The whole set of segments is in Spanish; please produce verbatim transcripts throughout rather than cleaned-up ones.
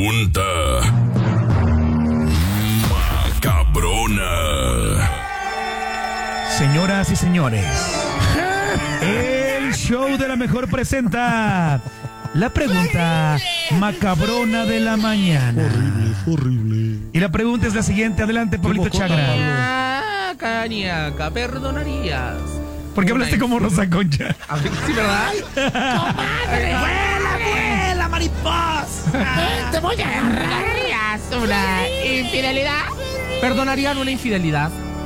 pregunta macabrona. Señoras y señores, el show de la mejor presenta la pregunta macabrona de la mañana. Horrible, horrible. Y la pregunta es la siguiente. Adelante, Pablito Chagra. Cañaca, perdonarías. ¿Por qué hablaste como Rosa Concha? Sí, ¿verdad? ¡Comadre! ¡Vuela, vuela, mariposa! ¡Te voy a agarrar! ¿Perdonarías una infidelidad? ¿Perdonarían una infidelidad?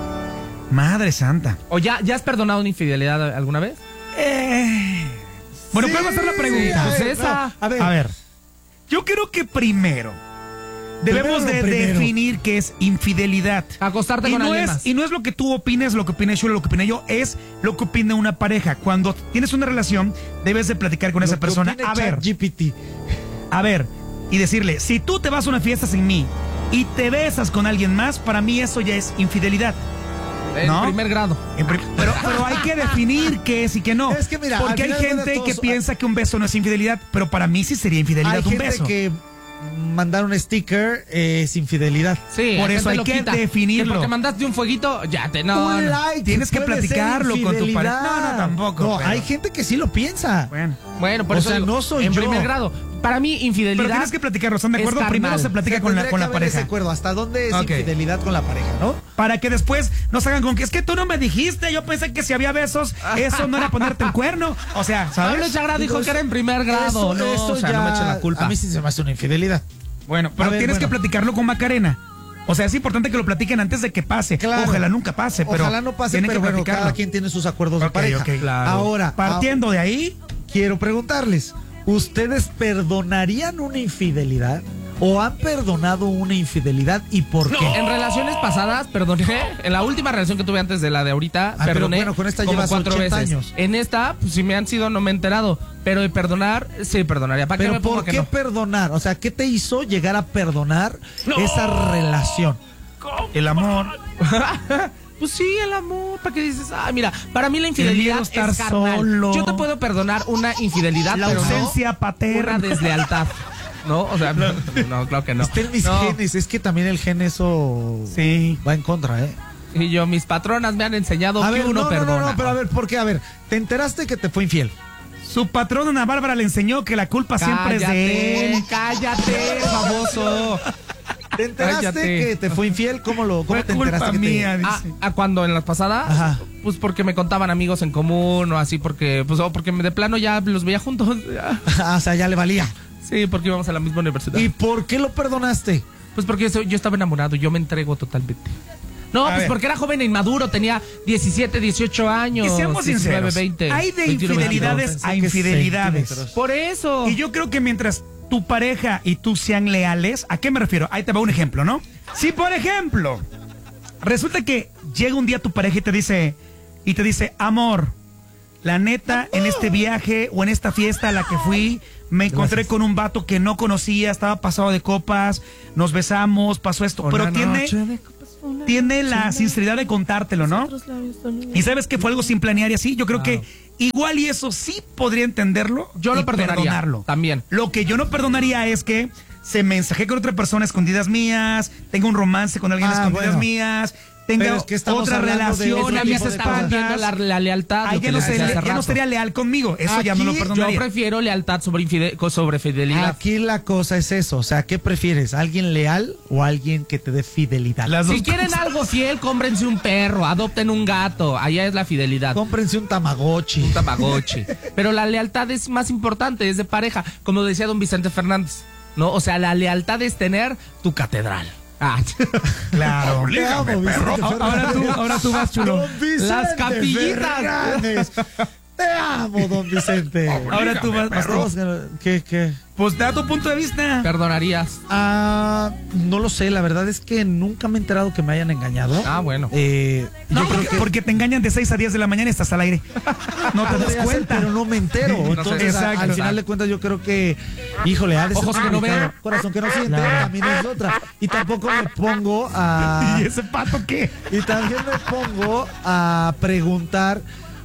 Madre santa. ¿O ya, ya has perdonado una infidelidad alguna vez? Eh... Bueno, Sí, ¿cuál va a ser la pregunta? sí, a Pues ver, esa. no, a ver. A ver, yo creo que primero debemos de Primero, primero. definir qué es infidelidad. Acostarte Y con no, alguien es, más. y no es lo que tú opines, lo que opine Shula, lo que opine yo, es lo que opina una pareja. Cuando tienes una relación, debes de platicar con Lo esa que persona. opine A ver, ChatGPT. a ver, y decirle, si tú te vas a una fiesta sin mí y te besas con alguien más, para mí eso ya es infidelidad. En ¿no? primer grado. En prim- Pero, pero hay que definir qué es y qué no. Es que mira, porque al hay final de gente todos- que piensa que un beso no es infidelidad, pero para mí sí sería infidelidad Hay un gente beso. que mandar un sticker es infidelidad. Sí, Por la eso gente hay lo que quita. definirlo. Que porque mandaste un fueguito, ya te no. Un no. like Tienes que puede ser platicarlo con tu infidelidad. pareja. No, no, tampoco, No, pero- hay gente que sí lo piensa. Bueno. Bueno, por O eso sea, digo, no soy en yo. primer grado. Para mí, infidelidad. Pero tienes que platicarlo, ¿están de acuerdo? es Primero carnal. se platica Se con la, tendría con que la haber ese pareja. acuerdo. ¿Hasta dónde es Ok. infidelidad con la pareja, no? Para que después nos hagan con que es que tú no me dijiste, yo pensé que si había besos, eso no era ponerte el cuerno. O sea, Pablo ¿sabes? Chagra dijo Digo, que era en primer grado. Eso- no, eso o sea, ya- no me echen la culpa. A mí sí se me hace una infidelidad. Bueno, pero A ver, tienes bueno. que platicarlo con Macarena. O sea, es importante que lo platiquen antes de que pase. Claro. Ojalá nunca pase, pero Ojalá no pase, tienen pero que bueno, platicarlo. cada quien tiene sus acuerdos de Ok, pareja. ok, claro. Ahora, Partiendo de ahí, ah, quiero preguntarles, ¿ustedes perdonarían una infidelidad? ¿O han perdonado una infidelidad y por qué? En relaciones pasadas, perdoné. En la última relación que tuve antes de la de ahorita, Ah, pero perdoné. bueno, con esta como llevas cuatro ochenta veces. años. En esta, pues si me han sido, no me he enterado. Pero de perdonar, sí perdonaría. ¿Para qué Pero me pongo ¿por que qué no? perdonar? O sea, ¿qué te hizo llegar a perdonar esa relación? el amor. Pues sí, el amor. ¿Para qué dices? Ah, mira, para mí la El infidelidad miedo a estar es carnal. solo. Yo te puedo perdonar una infidelidad, La pero no ausencia paterna. una deslealtad. ¿No? O sea, no, no, claro que no. Está en mis No. genes, es que también el gen eso Sí. va en contra, ¿eh? Y yo, mis patronas me han enseñado A que ver, uno no, no, perdona. no, no, pero a ver, ¿por qué? A ver, te enteraste que te fue infiel. Su patrona Ana Bárbara le enseñó que la culpa siempre es de él. Cállate, famoso. ¿Te enteraste Cállate. que te fue infiel? ¿Cómo lo cómo Fue te culpa enteraste que te- mía, Ah, dice. ¿a cuándo? ¿En las pasadas? Ajá. Pues porque me contaban amigos en común o así, porque, pues, o porque de plano ya los veía juntos. Ah, o sea, ya le valía. Sí, porque íbamos a la misma universidad. ¿Y por qué lo perdonaste? Pues porque yo, soy- yo estaba enamorado, yo me entrego totalmente. No, A pues ver. porque era joven e inmaduro, tenía diecisiete, dieciocho años. Y seamos diecinueve, sinceros, veinte, hay de veintiuno, infidelidades Pensé a que infidelidades. centímetros. Por eso. Y yo creo que mientras tu pareja y tú sean leales, ¿a qué me refiero? Ahí te va un ejemplo, ¿no? Si, por ejemplo, resulta que llega un día tu pareja y te dice, y te dice, amor, la neta, en este viaje o en esta fiesta a la que fui, me encontré Gracias. con un vato que no conocía, estaba pasado de copas, nos besamos, pasó esto, pero tiene, tiene la sinceridad de contártelo, ¿no? Y sabes que fue algo sin planear y así, yo creo que igual y eso sí podría entenderlo. Yo lo y perdonaría, perdonarlo. también. Lo que yo no perdonaría es que se mensaje con otra persona a escondidas mías, tenga un romance con alguien a Ah, escondidas bueno. mías, tenga Pero es que estamos otra hablando de relación. otro Una tipo vez de está cosas. perdiendo la, la lealtad. Ay, lo ya, que no, les se- decía hace ya no rato. sería leal conmigo. Eso ya no lo Aquí, yo perdonaría. Yo prefiero lealtad sobre, infide- co- sobre fidelidad. Aquí la cosa es eso, o sea, ¿qué prefieres? ¿Alguien leal o alguien que te dé fidelidad? Las dos Si quieren cosas. algo fiel, cómprense un perro, adopten un gato. Allá es la fidelidad. Cómprense un tamagotchi. Un tamagotchi. Pero la lealtad es más importante, es de pareja. Como decía don Vicente Fernández, ¿no? O sea, la lealtad es tener tu catedral. Ah. Claro. Te amo, Vicente Ahora Fernández. tú, ahora tú vas, chulo. Don Vicente Las capillitas. Fernández. Te amo, don Vicente. Ahora tú vas, vas tú. Vamos, ¿Qué, qué? Pues da tu punto de vista. ¿Perdonarías? Ah, no lo sé, la verdad es que nunca me he enterado que me hayan engañado. Ah, bueno. Eh, No, yo creo porque, que porque te engañan de seis a diez de la mañana y estás al aire. No te das podría ser, cuenta. pero no me entero. No sé. Entonces, a- Exacto. al final de cuentas, yo creo que, híjole, ha de ser Ojos que no complicado. ven. Corazón que no siente, Claro. también es otra. Y tampoco me pongo a. ¿Y ese pato qué? Y también me pongo a preguntar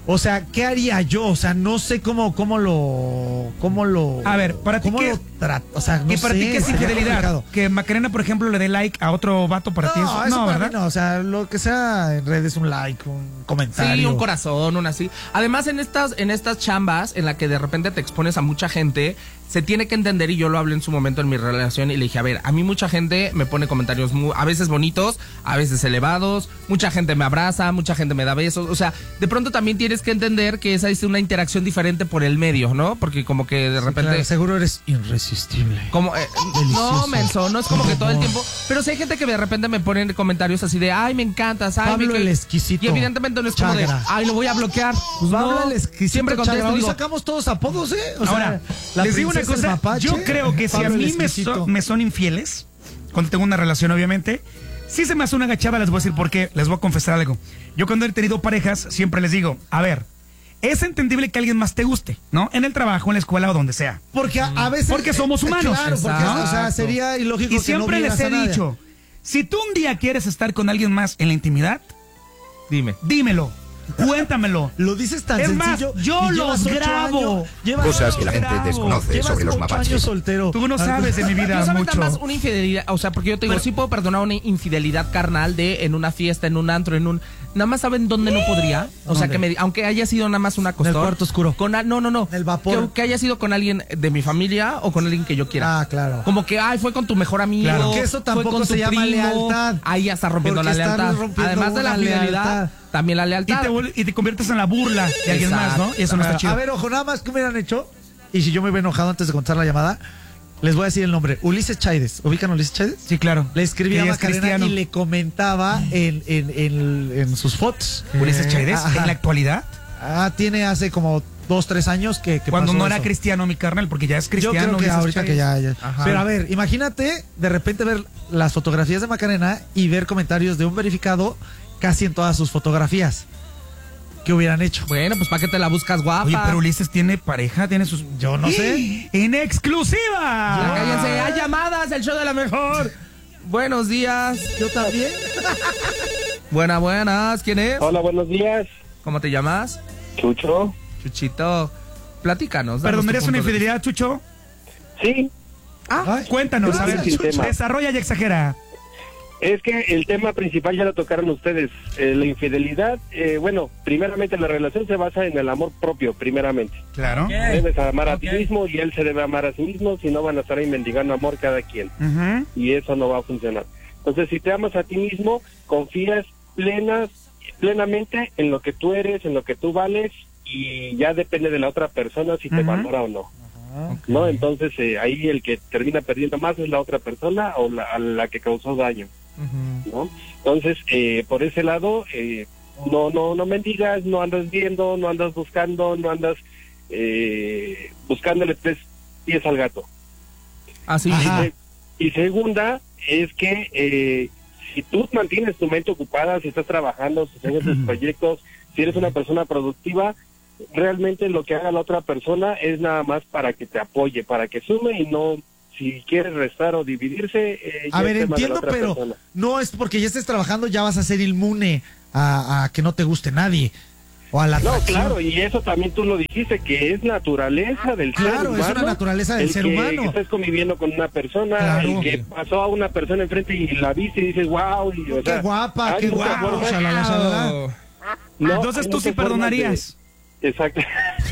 O sea, ¿qué haría yo? O sea, no sé cómo, cómo lo, cómo lo. A ver, para ti cómo qué lo trato. O sea, no ¿Y para sé, ti qué es sería infidelidad? complicado. Que Macarena, por ejemplo, le dé like a otro vato para ti. No, Eso, eso no, para ¿verdad? mí no. O sea, lo que sea en redes, un like, un comentario. Sí, un corazón, un así. Además, en estas, en estas chambas en la que de repente te expones a mucha gente, se tiene que entender, y yo lo hablé en su momento en mi relación y le dije, a ver, a mí mucha gente me pone comentarios muy, a veces bonitos, a veces elevados, mucha gente me abraza, mucha gente me da besos, o sea, de pronto también tienes que entender que esa es una interacción diferente por el medio, ¿no? Porque como que de Sí, repente... claro, seguro eres irresistible. Como, eh, Delicioso. no, menso, no es como que todo el Amor. tiempo. Pero si hay gente que de repente me ponen comentarios así de, ay, me encantas, ay, Pablo me el que-". exquisito. Y evidentemente no es como de, Chagra. ay, lo voy a bloquear. Pues Pablo no, el exquisito. siempre Chagra. contesto, Hoy digo, sacamos todos apodos, ¿eh? O sea, Ahora, la les digo una princesa el cosa, mapache, yo creo que si a Pablo el mí me, exquisito. so- me son infieles, cuando tengo una relación obviamente, si se me hace una agachada, les voy a decir por qué, les voy a confesar algo. Yo cuando he tenido parejas, siempre les digo, a ver, es entendible que alguien más te guste, ¿no? En el trabajo, en la escuela o donde sea. Porque a, a veces. Porque somos humanos. Claro, porque Exacto. o sea, sería ilógico Y que siempre no les vieras he a nadie. dicho, si tú un día quieres estar con alguien más en la intimidad, dime. dímelo, cuéntamelo. Lo dices tan Es más, sencillo. yo y los llevas ocho grabo. años- llevas Cosas ocho- que la gente Bravo. desconoce llevas sobre los ocho mapaches. años soltero. Tú no sabes de mi vida No saben mucho. más una infidelidad, o sea, porque yo te digo, Pero- sí puedo perdonar una infidelidad carnal de en una fiesta, en un antro, en un... Nada más saben dónde no podría. O sea, ¿Dónde? que me, aunque haya sido nada más un acostón. cuarto oscuro. Con a- no, no, no. En el vapor. Que, que haya sido con alguien de mi familia o con alguien que yo quiera. Ah, claro. Como que, ay, fue con tu mejor amigo. Claro. Que eso fue tampoco con se tu llama primo. lealtad. Ahí ya está rompiendo Porque la están lealtad. rompiendo Además de la una fidelidad, lealtad. también la Y lealtad. te, vuel- y te conviertes en la burla de alguien más, ¿no? Y eso no está chido. A ver, ojo, nada más que hubieran hecho. Y si yo me hubiera enojado antes de contar la llamada, les voy a decir el nombre. Ulises Chaides. ¿Ubican a Ulises Chaides? Sí, claro. Le escribía a Que ella es Macarena cristiano. y le comentaba en, en, en, en sus fotos. Ulises Chaides, Ajá. en la actualidad, Ah, tiene hace como dos, tres años que, que cuando pasó no era eso. cristiano, mi carnal, porque ya es Yo cristiano. creo que Ulises ahorita que Chaides. ya, ya. Ajá. Pero a ver, imagínate de repente ver las fotografías de Macarena y ver comentarios de un verificado casi en todas sus fotografías. ¿Qué hubieran hecho? Bueno, pues ¿para qué te la buscas guapa? Oye, pero Ulises tiene pareja, tiene sus... Yo no sé. ¡En Ya exclusiva! cállense, hay llamadas, el show de la mejor. Buenos días. Yo también. Buenas, buenas. ¿Quién es? Hola, buenos días. ¿Cómo te llamas? Chucho. Chuchito. Platícanos. danos tu ¿Perdonarías una punto de- infidelidad, Chucho? Sí, Ay, Cuéntanos, a ver, Sin tema. desarrolla y exagera. es que el tema principal ya lo tocaron ustedes. Eh, la infidelidad, eh, bueno, primeramente la relación se basa en el amor propio, primeramente. Claro. Debes amar a ti mismo y él se debe amar a sí mismo, si no van a estar ahí mendigando amor cada quien. Ujú. Y eso no va a funcionar. Entonces, si te amas a ti mismo, confías plenas, plenamente en lo que tú eres, en lo que tú vales, y ya depende de la otra persona si te Ujú. valora o no. ¿No? Entonces, eh, ahí el que termina perdiendo más es la otra persona o la, a la que causó daño, Ujú. ¿no? Entonces, eh, por ese lado, eh, no no no mendigas, no andas viendo, no andas buscando, no andas eh, buscándole tres pies al gato. Así. Y, Ajá. se- y segunda es que eh, si tú mantienes tu mente ocupada, si estás trabajando, si tienes tus proyectos, si eres una persona productiva, realmente lo que haga la otra persona es nada más para que te apoye, para que sume, y no si quieres restar o dividirse. eh, A ya ver, es tema de la entiendo, otra pero persona. no es porque ya estés trabajando, ya vas a ser inmune a, a que no te guste nadie. O a la No, atracción. claro, y eso también tú lo dijiste, que es naturaleza del ser Claro, humano. es una naturaleza del el ser que humano. estés conviviendo con una persona, Claro. el que pasó a una persona enfrente y la viste y dices, wow, y, o Qué sea, guapa, hay qué muchas guapo. formas- Shalala, shalala. No, Entonces hay tú sí muchas formas perdonarías. de- Exacto.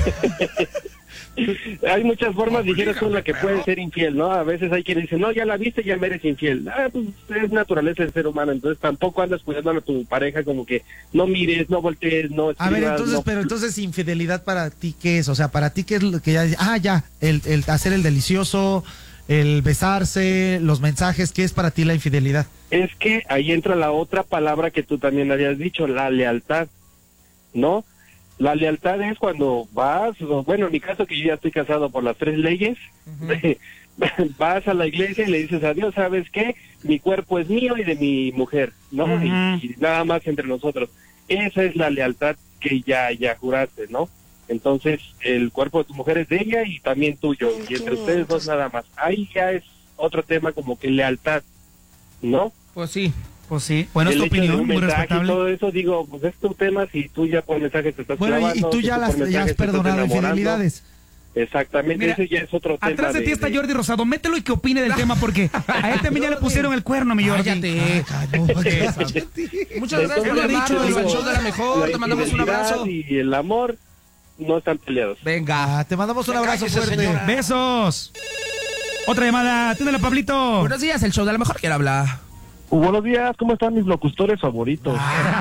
Hay muchas formas, dijeras tú, en la que puedes ser infiel, ¿no? A veces hay quien dice, no, ya la viste, ya me eres infiel. Ah, pues es naturaleza del ser humano, entonces tampoco andas cuidando a tu pareja como que no mires, no voltees, no A ver, escribas, entonces, no- pero entonces infidelidad para ti, ¿qué es? O sea, para ti, ¿qué es lo que ya... Ah, ya, el, el hacer el delicioso, el besarse, los mensajes, ¿qué es para ti la infidelidad? Es que ahí entra la otra palabra que tú también habías dicho, la lealtad, ¿no? La lealtad es cuando vas, o bueno, en mi caso que yo ya estoy casado por las tres leyes, vas a la iglesia y le dices a Dios, ¿sabes qué? Mi cuerpo es mío y de mi mujer, ¿no? Ujú. y, y nada más entre nosotros. Esa es la lealtad que ya, ya juraste, ¿no? Entonces, el cuerpo de tu mujer es de ella y también tuyo, y entre ustedes dos nada más. Ahí ya es otro tema como que lealtad, ¿no? Pues sí. Pues sí, bueno, es El tu hecho de opinión, un muy mensaje y respetable. todo eso, digo, pues es tu tema, si tú ya por mensaje te estás Bueno, y- clavando, y tú si ya por las mensaje ya has te estás perdonado enamorando. infidelidades. Exactamente, Mira, ese ya es otro tema. Atrás de ti está de- Jordi Rosado, mételo y que opine del tema porque a él también ya le pusieron el cuerno, mi Jordi. Cállate. Ah, no, cállate. Muchas gracias por Entonces, llamar, dicho, digo, al digo, show de la mejor, la te mandamos un infidelidad abrazo. Y el amor no están peleados. Venga. Ah, te mandamos un abrazo cállese, fuerte. señora. Besos. Otra llamada, atiéndela, Pablito. Buenos días, el show de la mejor. ¿Quién habla? Buenos días, ¿cómo están mis locutores favoritos?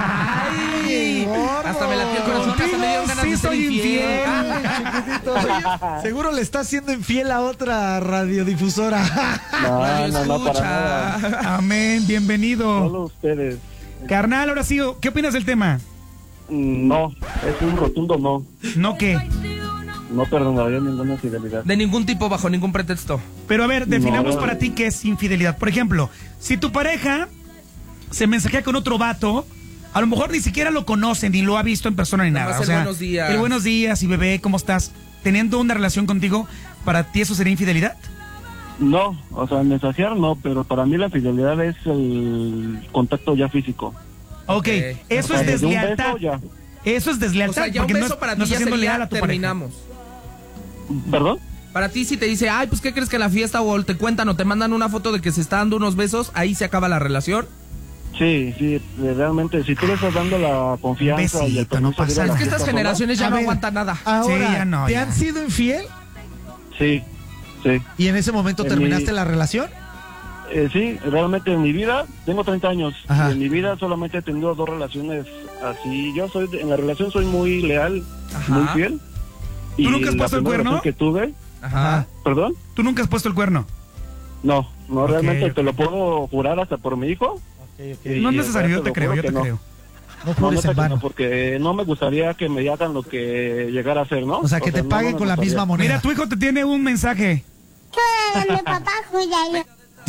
Ay, hasta me latió el corazón, hasta me dieron ganas Sí de ser soy infiel. Chiquitito. Oye, seguro le estás siendo infiel a otra radiodifusora. No, Radio no, no, para escucha. nada. Amén, bienvenido. Solo ustedes. Carnal, ahora sí, ¿qué opinas del tema? No, es un rotundo no. No que. No perdonaría ninguna infidelidad. De ningún tipo, bajo ningún pretexto. Pero a ver, definamos No. para ti qué es infidelidad. Por ejemplo, si tu pareja se mensajea con otro vato, a lo mejor ni siquiera lo conoce, ni lo ha visto en persona ni Nada nada. más O el sea, buenos días. el buenos días y bebé, ¿cómo estás? Teniendo una relación contigo, ¿para ti eso sería infidelidad? No, o sea, mensajear no, pero para mí la fidelidad es el contacto ya físico. Ok, Ok. eso O sea, es desde un deslealtad. beso ya. Eso es deslealtad. O sea, ya un porque beso no, para no ti estás ya siendo leal sería a tu pareja. terminamos. ¿Perdón? Para ti, si te dice, ay, pues, ¿qué crees que en la fiesta o te cuentan o te mandan una foto de que se está dando unos besos, ahí se acaba la relación? Sí, sí, realmente, si tú le estás dando la confianza y el Besito, no permiso de ir pasa a la nada. Es que estas fiesta generaciones ya A no ver. aguantan nada. Ahora, Sí, ya no, ¿te ya. han sido infiel? sola. Sí, sí. ¿Y en ese momento En terminaste mi- la relación? Eh, sí, realmente en mi vida, tengo treinta años, Ajá. y en mi vida solamente he tenido dos relaciones así. Yo soy, de- en la relación soy muy leal, Ajá. muy fiel. Y ¿Tú nunca has la puesto el primera cuerno? relación que tuve, Ajá. ¿perdón? ¿Tú nunca has puesto el cuerno? No, no, Ok, realmente ok. te lo puedo jurar hasta por mi hijo. Y- No es y, necesario, yo o sea, te creo, lo yo te juro que no. creo. No No, jures neta en que no, vano. porque no me gustaría que me hagan lo que llegara a hacer, ¿no? O sea, que te no, paguen no me con la gustaría. misma moneda. Mira, tu hijo te tiene un mensaje. Mi papá cuida.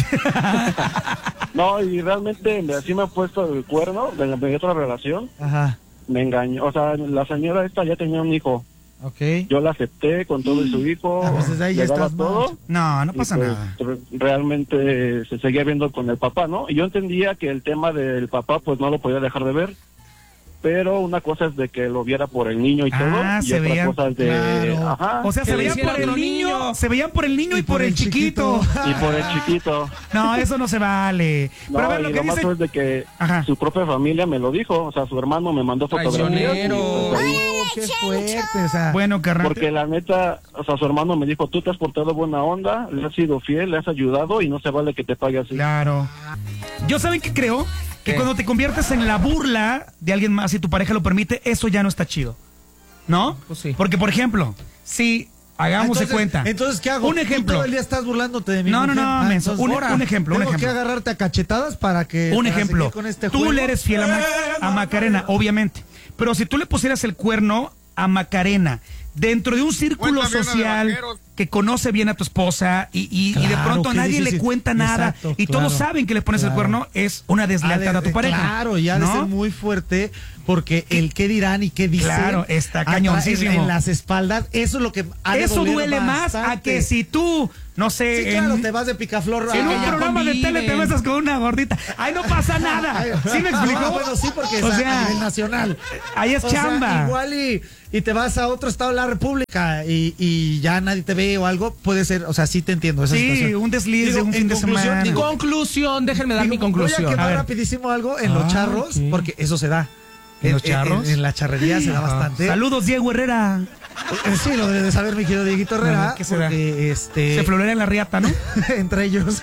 No, y realmente me- así me ha puesto el cuerno de la de otra relación, Ajá, me engañó. O sea, la señora esta ya tenía un hijo. ok. Yo la acepté con todo y su hijo, Ah, pues desde ahí ya le daba estás todo. mal. No, no y pasa pues, nada. re- realmente se seguía viendo con el papá, ¿no? Y yo entendía que el tema del papá pues no lo podía dejar de ver, pero una cosa es de que lo viera por el niño y Ah, todo, y se otra veían- cosa es de... claro. Ajá, O sea, Que se le veían hiciera por el otro niño, niño. se veían por el niño y, por, el chiquito. y por el chiquito. No, eso no se vale. No, Pero a ver, y lo lo, que más dice... es de que Ajá. su propia familia me lo dijo, o sea, su hermano me mandó fotografías. y, Traicionero. pues, ahí- Oh, qué fuerte, o sea. Bueno, carnal. porque la neta, o sea, su hermano me dijo, tú te has portado buena onda, le has sido fiel, le has ayudado y no se vale que te pague así. Claro. Yo saben que creo que ¿Qué? cuando te conviertes en la burla de alguien más y tu pareja lo permite, eso ya no está chido. ¿No? Pues sí. Porque, por ejemplo, si hagamos de Entonces- cuenta. Entonces, ¿qué hago? Un Tú ejemplo. todo el día estás burlándote de mi No, no, mujer. no, Ah, menso. entonces, Un- ahora, un ejemplo, un tengo ejemplo. que agarrarte a cachetadas para que... Un para ejemplo. seguir con este Tú juego. le eres fiel a, Ma- a Macarena, obviamente. Pero si tú le pusieras el cuerno a Macarena dentro de un círculo social que conoce bien a tu esposa y, y- y de Claro, pronto a que nadie sí, le sí. cuenta nada Exacto, y todos claro, saben que le pones el claro. cuerno, es una deslealtad Ha a de- tu pareja. Claro, y ha de ¿no? ser muy fuerte porque el qué dirán y qué dicen. Claro, está atrás, cañoncísimo. En, en las espaldas, eso es lo que ha de Eso doler duele más a bastante. que si tú, no sé, Sí, claro, en, te vas de picaflor. en a- un ya programa de conviven. tele te besas con una gordita. Ay, no pasa nada. ¿Sí me explicó? Ah, bueno, sí, porque es O a- sea, a nivel nacional. ahí es O sea, chamba. igual y, y te vas a otro estado de la República y, y ya nadie te ve o algo, puede ser, o sea, sí te entiendo esa Sí, situación. un desliz de un en fin de conclusión, semana. digo, Conclusión, déjenme dar digo, mi conclusión. Voy a A quemar ver. rapidísimo algo en los Ah, charros, ok. porque eso se da. ¿En los charros? En, en la charrería se da bastante. Saludos, Diego Herrera. Eh, Sí, lo debe de saber mi querido Dieguito Herrera. Ajá, ¿qué se da? porque, este, Se florera en la riata, ¿no? entre ellos.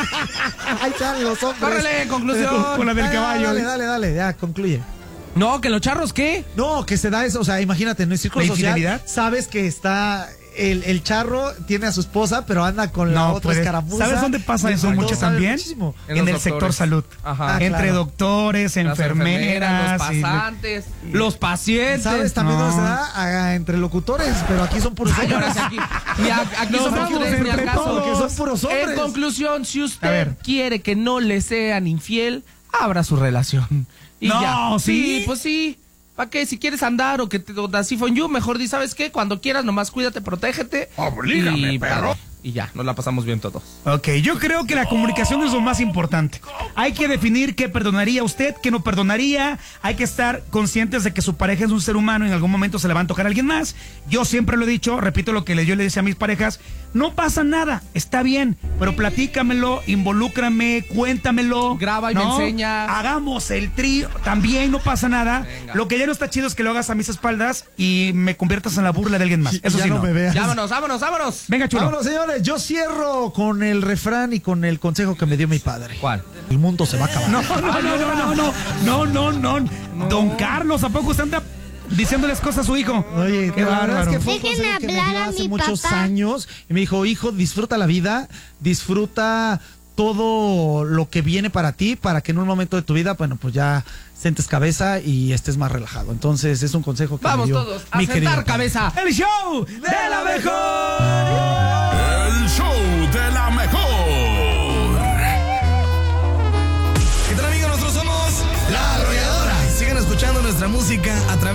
Ahí están los hombres. Córrele, conclusión. Con la del Ah, caballo. Dale, dale, dale, ya, concluye. No, que los charros, ¿qué? No, que se da eso, o sea, imagínate, en el círculo ¿La social, infidelidad? sabes que está, el, el charro tiene a su esposa, pero anda con la No, otra puede- escaramuza. ¿Sabes dónde pasa Y eso todos mucho saben también? muchísimo. En En, los el sector doctores. salud. Ajá. Ah, Entre claro. doctores, Las enfermeras. los y- pasantes, los pacientes. ¿Sabes también No. dónde se da? Ah, entre locutores, pero aquí son puros Señores, hombres. aquí, y a- aquí Nos somos vamos ustedes ni al entre caso. todos. Porque son puros hombres. En conclusión, si A usted ver. quiere que no le sean infiel, abra su relación. Y No, ya. ¿sí? pues sí. ¿Para qué? Si quieres andar o que te o así fue you, mejor di, ¿sabes qué? Cuando quieras, nomás cuídate, protégete. Oblígame, y, perro. y ya, nos la pasamos bien todos. Ok, yo creo que la comunicación es lo más importante. Hay que definir qué perdonaría usted, qué no perdonaría. Hay que estar conscientes de que su pareja es un ser humano y en algún momento se le va a antojar a alguien más. Yo siempre lo he dicho, repito lo que yo le decía a mis parejas, no pasa nada, está bien, pero platícamelo, involúcrame, cuéntamelo. Graba y ¿no? me enseña. Hagamos el trío, también no pasa nada. Venga. Lo que ya no está chido es que lo hagas a mis espaldas y me conviertas en la burla de alguien más. Eso ya sí no no. me veas. Vámonos, vámonos, vámonos. Venga, chulo. Vámonos, señores. Yo cierro con el refrán y con el consejo que me dio mi padre. ¿Cuál? El mundo se va a acabar. No, no, no, no, no, no, no, no, no, no. Don Carlos, ¿a poco usted anda diciéndoles cosas a su hijo? Oye, Qué la verdad bárbaro. es que fue un Déjenme consejo que me hablar dio a hace mi muchos papá. años y me dijo, hijo, disfruta la vida, disfruta todo lo que viene para ti, para que en un momento de tu vida, bueno, pues ya sientes cabeza y estés más relajado. Entonces es un consejo que Vamos me dio todos a mi sentar querido cabeza. El show de la mejor. El show de la mejor. ¿Qué tal, amigos? Nosotros somos La Arrolladora. Sigan escuchando nuestra música a través